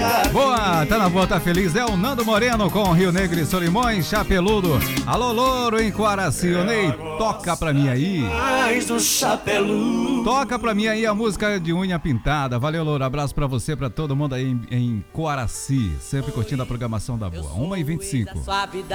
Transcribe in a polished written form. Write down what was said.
Boa, tá na boa, tá feliz. É o Nando Moreno com Rio Negro e Solimões, Chapeludo. Alô, louro em Coaraci. Ney, toca pra mim aí. Toca pra mim aí a música de unha pintada. Valeu, louro. Abraço pra você, pra todo mundo aí em Coaraci. Sempre curtindo a programação da boa. 1h25. Sua vida